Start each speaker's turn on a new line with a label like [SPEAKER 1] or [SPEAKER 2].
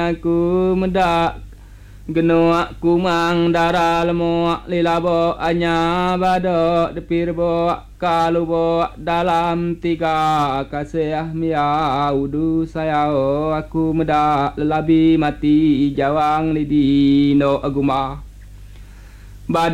[SPEAKER 1] Aku mendak genuak kumang dara lemok lilabo anya badok depir bo kalau bo dalam tiga kasih mia udu saya aku mendak lelabi mati jawang lidi no aguma